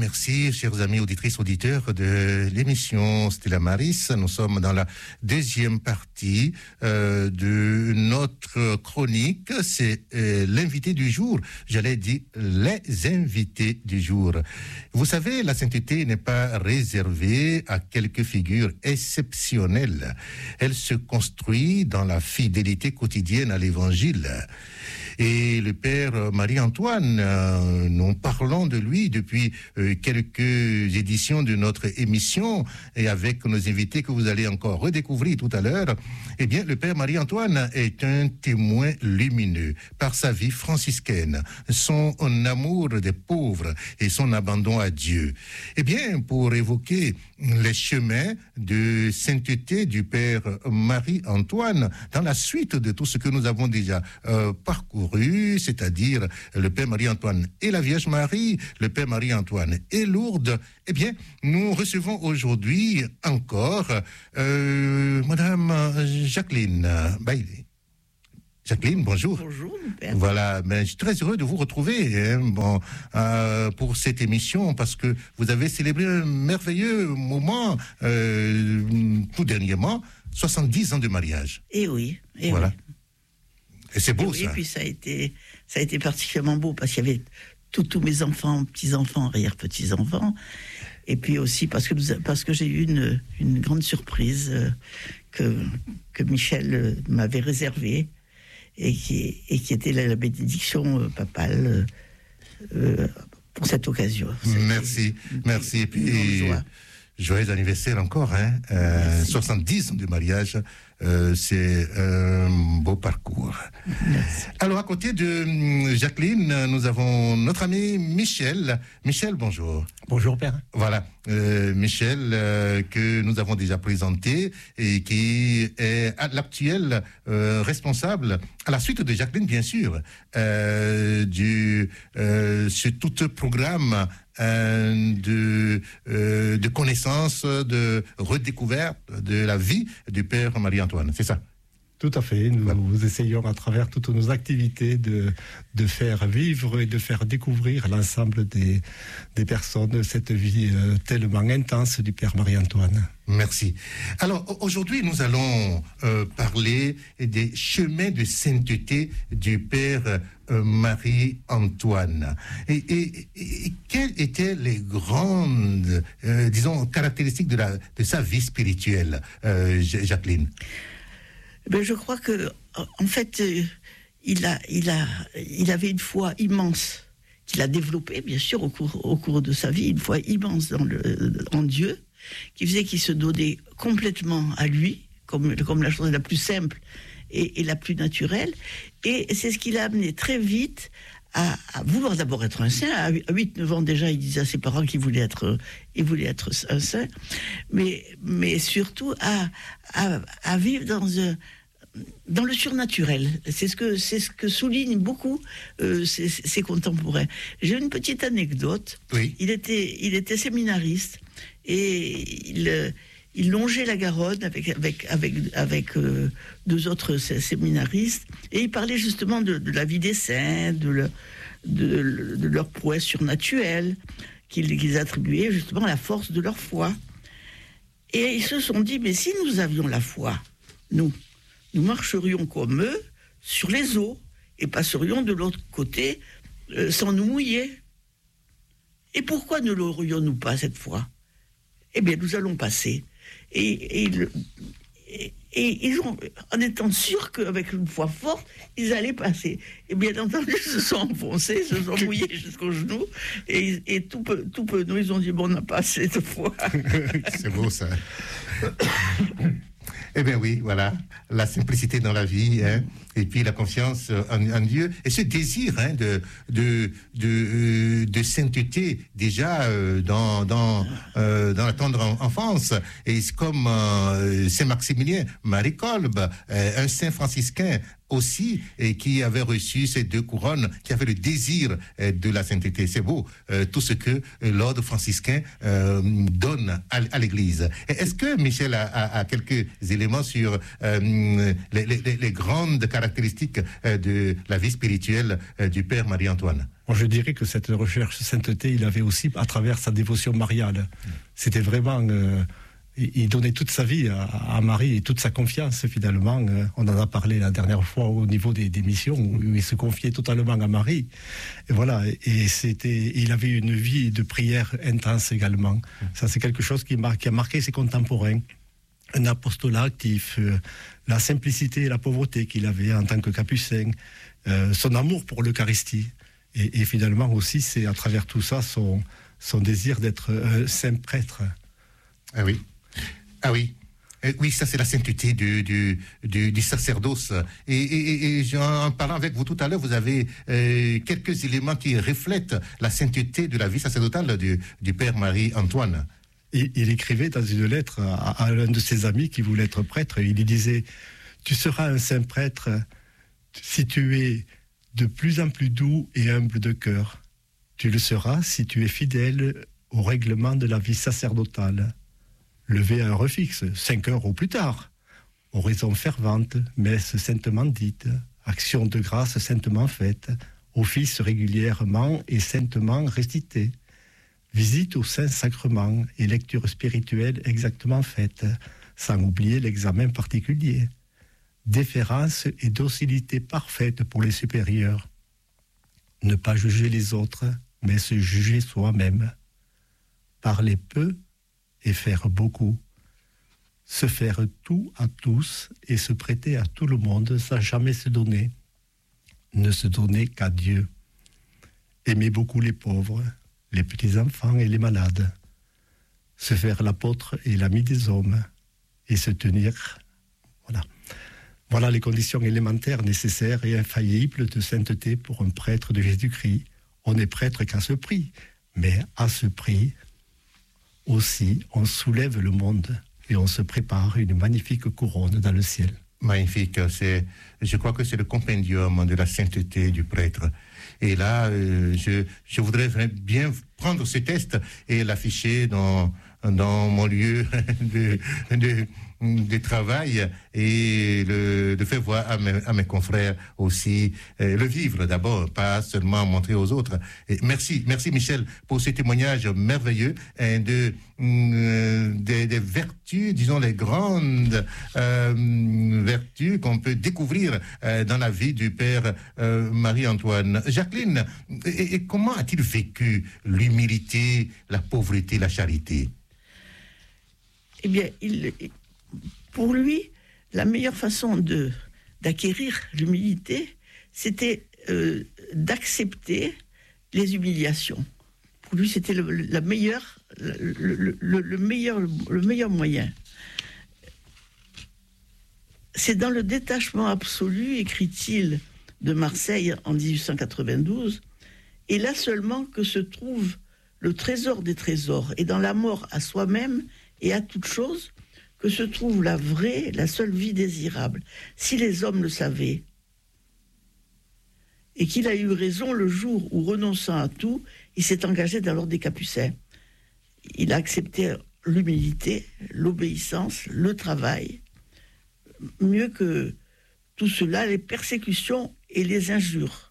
merci, chers amis auditrices, auditeurs de l'émission Stella Maris. Nous sommes dans la deuxième partie de notre chronique. C'est l'invité du jour. J'allais dire les invités du jour. Vous savez, la sainteté n'est pas réservée à quelques figures exceptionnelles. Elle se construit dans la fidélité quotidienne à l'Évangile. Et le père Marie-Antoine, nous parlons de lui depuis quelques éditions de notre émission et avec nos invités que vous allez encore redécouvrir tout à l'heure. Eh bien, le père Marie-Antoine est un témoin lumineux par sa vie franciscaine, son amour des pauvres et son abandon à Dieu. Eh bien, pour évoquer les chemins de sainteté du père Marie-Antoine dans la suite de tout ce que nous avons déjà parcouru, c'est-à-dire le père Marie-Antoine et la Vierge Marie, le père Marie-Antoine et Lourdes, eh bien, nous recevons aujourd'hui encore Madame Jacqueline Bailey. Jacqueline, bonjour. Bonjour, mon père. Voilà, ben, je suis très heureux de vous retrouver pour cette émission parce que vous avez célébré un merveilleux moment tout dernièrement, 70 ans de mariage. Et oui. Et voilà. Oui. Et c'est beau, et ça. Et puis ça a été particulièrement beau parce qu'il y avait tous mes enfants, petits-enfants, arrière-petits-enfants. Et puis aussi parce que j'ai eu une grande surprise que Michel m'avait réservée. Et qui était la bénédiction papale pour cette occasion. Merci. Et puis, joyeux anniversaire encore, 70 ans de mariage, c'est un beau parcours. Merci. Alors, à côté de Jacqueline, nous avons notre ami Michel. Michel, bonjour. Bonjour, père. Voilà, Michel, que nous avons déjà présenté et qui est l'actuel responsable, à la suite de Jacqueline, bien sûr, sur tout programme de connaissance, de redécouverte de la vie du père Marie-Antoine. C'est ça? Tout à fait. Nous essayons à travers toutes nos activités de faire vivre et de faire découvrir l'ensemble des personnes cette vie tellement intense du père Marie-Antoine. Merci. Alors, aujourd'hui, nous allons parler des chemins de sainteté du père Marie-Antoine. Et quelles étaient les grandes, caractéristiques de sa vie spirituelle, Jacqueline? Ben, je crois que, en fait, il avait une foi immense qu'il a développée, bien sûr, au cours de sa vie, une foi immense en Dieu, qui faisait qu'il se donnait complètement à lui, comme la chose la plus simple et la plus naturelle. Et c'est ce qui l'a amené très vite à vouloir d'abord être un saint. À 8-9 ans déjà, il disait à ses parents qu'il voulait être un saint, mais surtout à vivre dans le surnaturel. C'est ce que soulignent beaucoup ses contemporains. J'ai une petite anecdote. Oui. Il était séminariste et il longeait la Garonne avec deux autres séminaristes et il parlait justement de la vie des saints, de leur prouesse surnaturelle qu'ils attribuaient justement à la force de leur foi. Et ils se sont dit, mais si nous avions la foi, nous marcherions comme eux sur les eaux et passerions de l'autre côté sans nous mouiller. Et pourquoi ne l'aurions-nous pas cette fois? Eh bien, nous allons passer. Et ils ont, en étant sûrs qu'avec une foi forte, ils allaient passer. Et bien entendu, ils se sont enfoncés, se sont mouillés jusqu'aux genoux, et tout peu, nous, ils ont dit, bon, on n'a pas assez de foi. C'est beau, ça. Eh bien oui, voilà, la simplicité dans la vie, et puis la confiance en Dieu, et ce désir de sainteté déjà dans la tendre enfance. Et c'est comme Saint Maximilien, Marie Kolb, un saint franciscain aussi et qui avait reçu ces 2 couronnes, qui avait le désir de la sainteté. C'est beau, tout ce que l'ordre franciscain donne à l'Église. Est-ce que Michel a quelques éléments sur les grandes caractéristiques de la vie spirituelle du Père Marie-Antoine? Bon, je dirais que cette recherche de sainteté, il avait aussi à travers sa dévotion mariale. C'était vraiment... il donnait toute sa vie à Marie et toute sa confiance, finalement. On en a parlé la dernière fois au niveau des missions, où il se confiait totalement à Marie. Et voilà, et il avait une vie de prière intense également. Ça, c'est quelque chose qui a marqué ses contemporains. Un apostolat actif, la simplicité et la pauvreté qu'il avait en tant que capucin, son amour pour l'Eucharistie. Et finalement aussi, c'est à travers tout ça son désir d'être un saint prêtre. Ah oui. Ah oui. Oui, ça c'est la sainteté du sacerdoce. Et en parlant avec vous tout à l'heure, vous avez quelques éléments qui reflètent la sainteté de la vie sacerdotale du Père Marie-Antoine. Il écrivait dans une lettre à l'un de ses amis qui voulait être prêtre, il lui disait « Tu seras un saint prêtre si tu es de plus en plus doux et humble de cœur. Tu le seras si tu es fidèle au règlement de la vie sacerdotale. Levé à heure fixe, 5 heures au plus tard. Oraison fervente, messe saintement dite, action de grâce saintement faite, office régulièrement et saintement récité. Visite au Saint-Sacrement et lecture spirituelle exactement faite, sans oublier l'examen particulier. Déférence et docilité parfaite pour les supérieurs. Ne pas juger les autres, mais se juger soi-même. Parler peu et faire beaucoup. Se faire tout à tous et se prêter à tout le monde sans jamais se donner. Ne se donner qu'à Dieu. Aimer beaucoup les pauvres, les petits-enfants et les malades. Se faire l'apôtre et l'ami des hommes. Et se tenir... Voilà les conditions élémentaires nécessaires et infaillibles de sainteté pour un prêtre de Jésus-Christ. On n'est prêtre qu'à ce prix, mais à ce prix aussi, on soulève le monde et on se prépare une magnifique couronne dans le ciel. Magnifique, je crois que c'est le compendium de la sainteté du prêtre. Et là, je voudrais bien prendre ce test et l'afficher dans mon lieu de travail et de faire voir à mes confrères aussi, le vivre d'abord, pas seulement montrer aux autres. Et merci Michel pour ce témoignage merveilleux des vertus, disons les grandes vertus qu'on peut découvrir dans la vie du Père Marie-Antoine. Jacqueline, et comment a-t-il vécu l'humilité, la pauvreté, la charité? Eh bien, pour lui, la meilleure façon d'acquérir l'humilité, c'était d'accepter les humiliations. Pour lui, c'était le meilleur moyen. C'est dans le détachement absolu, écrit-il, de Marseille en 1892, et là seulement que se trouve le trésor des trésors, et dans la mort à soi-même et à toute chose, que se trouve la vraie, la seule vie désirable. Si les hommes le savaient, et qu'il a eu raison le jour où, renonçant à tout, il s'est engagé dans l'ordre des Capucins. Il a accepté l'humilité, l'obéissance, le travail, mieux que tout cela, les persécutions et les injures.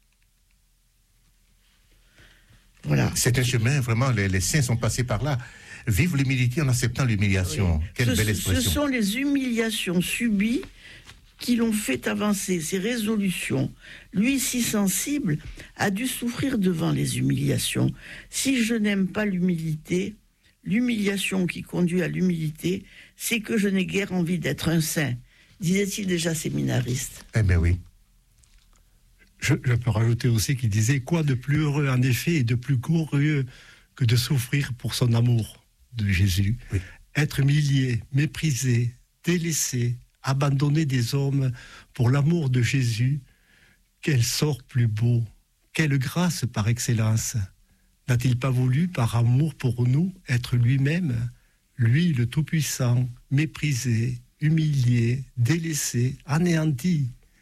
Voilà. C'est un chemin, vraiment, les saints sont passés par là. Vive l'humilité en acceptant l'humiliation. Oui. Quelle belle expression. Ce sont les humiliations subies qui l'ont fait avancer, ses résolutions. Lui, si sensible, a dû souffrir devant les humiliations. Si je n'aime pas l'humilité, l'humiliation qui conduit à l'humilité, c'est que je n'ai guère envie d'être un saint, disait-il déjà séminariste. Eh bien oui. Je peux rajouter aussi qu'il disait « Quoi de plus heureux en effet et de plus glorieux que de souffrir pour son amour ?» de Jésus, oui. Être humilié, méprisé, délaissé, abandonné des hommes pour l'amour de Jésus, quel sort plus beau, quelle grâce par excellence. N'a-t-il pas voulu, par amour pour nous, être lui-même, lui le Tout-Puissant, méprisé, humilié, délaissé, anéanti?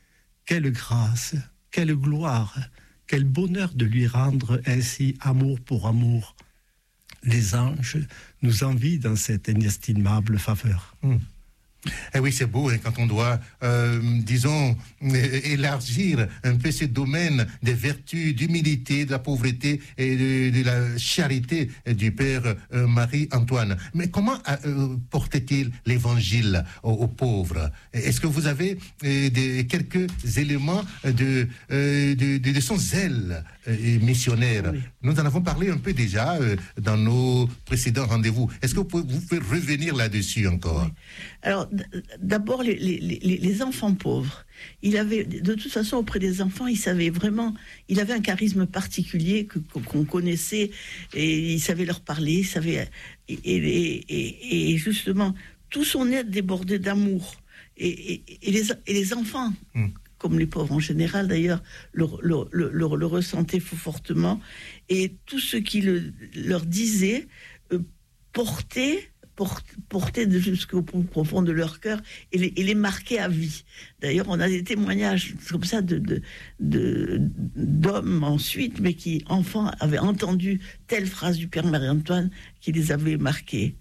quelle grâce, quelle gloire, quel bonheur de lui rendre ainsi amour pour amour. Les anges nous envient dans cette inestimable faveur. Eh oui, c'est beau, hein, quand on doit, disons, élargir un peu ce domaine des vertus, d'humilité, de la pauvreté et de la charité du Père Marie-Antoine. Mais comment portait-il l'évangile aux pauvres? Est-ce que vous avez quelques éléments de son zèle missionnaire? Oui. Nous en avons parlé un peu déjà dans nos précédents rendez-vous. Est-ce que vous pouvez revenir là-dessus encore? Oui. Alors, d'abord, les enfants pauvres. Il avait, de toute façon, auprès des enfants, il savait vraiment, il avait un charisme particulier qu'on connaissait, et il savait leur parler, il savait, et justement, tout son être débordait d'amour. Et les enfants, comme les pauvres en général d'ailleurs, le ressentaient fortement, et tout ce qu'il leur disait portait jusqu'au profond de leur cœur et les marquait à vie. D'ailleurs, on a des témoignages comme ça d'hommes ensuite, mais qui, enfants, avaient entendu telle phrase du Père Marie-Antoine qui les avait marqués.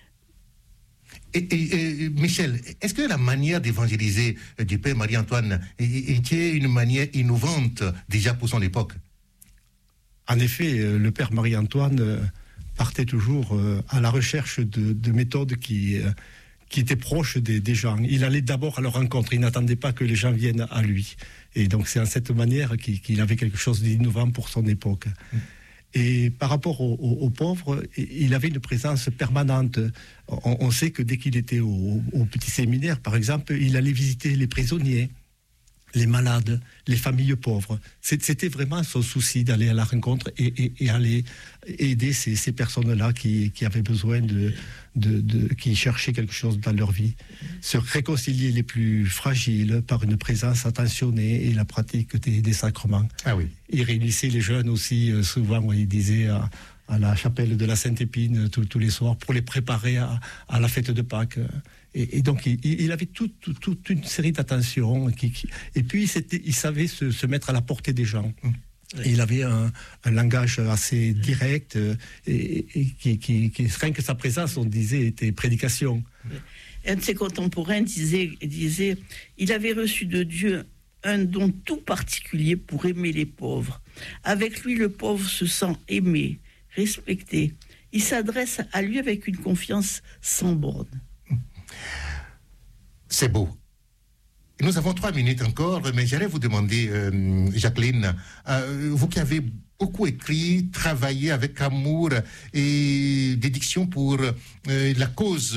Et Michel, est-ce que la manière d'évangéliser du Père Marie-Antoine était une manière innovante déjà pour son époque? En effet, le Père Marie-Antoine partait toujours à la recherche de méthodes qui étaient proches des gens. Il allait d'abord à leur rencontre, il n'attendait pas que les gens viennent à lui. Et donc c'est en cette manière qu'il avait quelque chose d'innovant pour son époque. Et par rapport aux pauvres, il avait une présence permanente. On sait que dès qu'il était au petit séminaire, par exemple, il allait visiter les prisonniers, les malades, les familles pauvres. C'était vraiment son souci d'aller à la rencontre et aller aider ces personnes-là qui avaient besoin qui cherchaient quelque chose dans leur vie. Se réconcilier les plus fragiles par une présence attentionnée et la pratique des sacrements. Ah oui. Il réunissait les jeunes aussi, souvent, il disait à la chapelle de la Sainte-Épine tous les soirs pour les préparer à la fête de Pâques. Et donc, il avait toute une série d'attentions. Et puis, il savait se mettre à la portée des gens. Et il avait un langage assez direct et rien que sa présence, on disait, était prédication. Un de ses contemporains disait il avait reçu de Dieu un don tout particulier pour aimer les pauvres. Avec lui, le pauvre se sent aimé, respecté. Il s'adresse à lui avec une confiance sans borne. C'est beau. Nous avons 3 minutes encore, mais j'allais vous demander, Jacqueline, vous qui avez beaucoup écrit, travaillé avec amour et dédiction pour la cause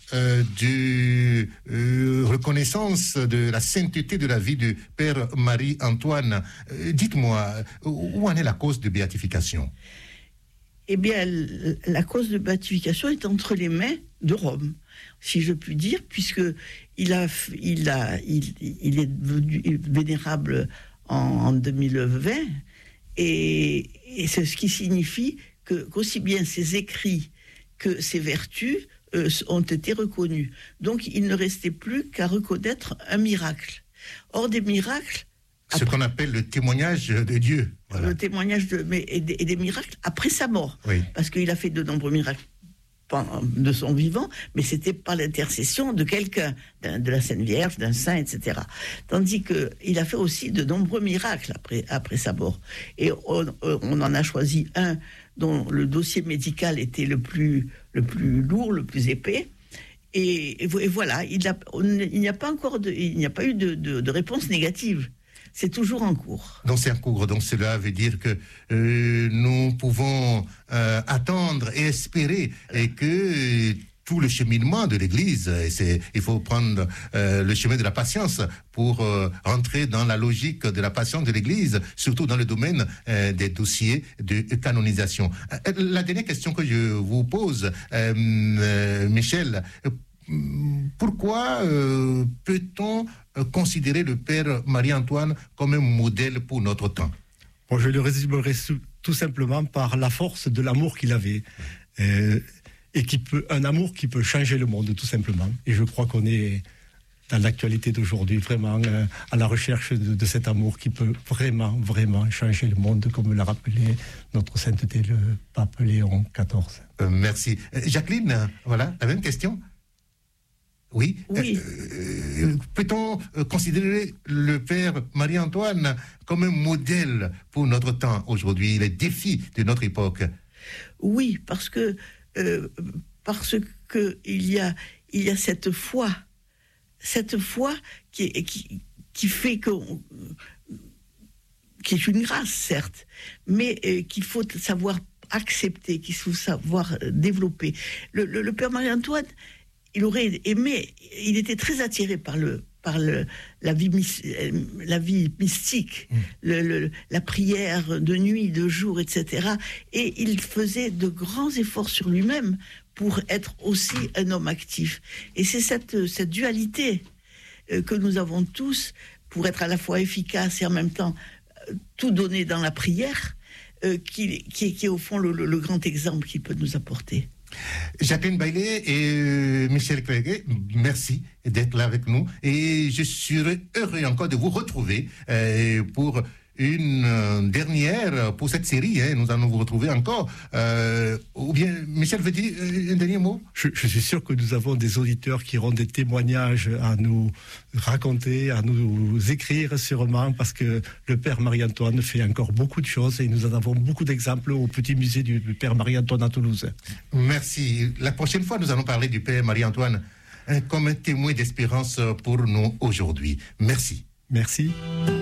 de reconnaissance de la sainteté de la vie du Père Marie-Antoine, dites-moi, où en est la cause de béatification? Eh bien, la cause de béatification est entre les mains de Rome, si je puis dire, puisque il est devenu vénérable en 2020, et c'est ce qui signifie qu'aussi bien ses écrits que ses vertus ont été reconnus. Donc, il ne restait plus qu'à reconnaître un miracle. Or, des miracles... Ce qu'on appelle le témoignage de Dieu. Voilà. Le témoignage et des miracles après sa mort. Oui. Parce qu'il a fait de nombreux miracles de son vivant, mais c'était par l'intercession de quelqu'un, de la Sainte Vierge, d'un saint, etc. Tandis qu'il a fait aussi de nombreux miracles après sa mort. Et on en a choisi un dont le dossier médical était le plus lourd, le plus épais. Et voilà, il n'y a pas eu de réponse négative. C'est toujours en cours. Donc c'est en cours. Donc cela veut dire que nous pouvons attendre et espérer et que tout le cheminement de l'Église, il faut prendre le chemin de la patience pour entrer dans la logique de la patience de l'Église, surtout dans le domaine des dossiers de canonisation. La dernière question que je vous pose, Michel, pourquoi peut-on considérer le Père Marie-Antoine comme un modèle pour notre temps? Bon, je le résumerai tout simplement par la force de l'amour qu'il avait, et un amour qui peut changer le monde, tout simplement. Et je crois qu'on est dans l'actualité d'aujourd'hui, vraiment à la recherche de cet amour qui peut vraiment, vraiment changer le monde, comme l'a rappelé notre sainteté, le pape Léon XIV. Merci. Jacqueline, voilà, la même question. Oui. Peut-on considérer le père Marie-Antoine comme un modèle pour notre temps aujourd'hui, les défis de notre époque? Oui, parce que il y a cette foi qui fait qui est une grâce, certes, mais qu'il faut savoir accepter, qu'il faut savoir développer. Le père Marie-Antoine, il aurait aimé, il était très attiré par la vie mystique, la prière de nuit, de jour, etc. Et il faisait de grands efforts sur lui-même pour être aussi un homme actif. Et c'est cette dualité que nous avons tous pour être à la fois efficace et en même temps tout donner dans la prière, qui est au fond le grand exemple qu'il peut nous apporter. Jacqueline Baillet et Michel Clerguet, merci d'être là avec nous et je serai heureux encore de vous retrouver pour une dernière, pour cette série, nous allons vous retrouver encore. Ou bien, Michel veut dire un dernier mot? Je suis sûr que nous avons des auditeurs qui auront des témoignages à nous raconter, à nous écrire sûrement, parce que le Père Marie-Antoine fait encore beaucoup de choses et nous en avons beaucoup d'exemples au petit musée du Père Marie-Antoine à Toulouse. Merci. La prochaine fois, nous allons parler du Père Marie-Antoine comme un témoin d'espérance pour nous aujourd'hui. Merci. Merci.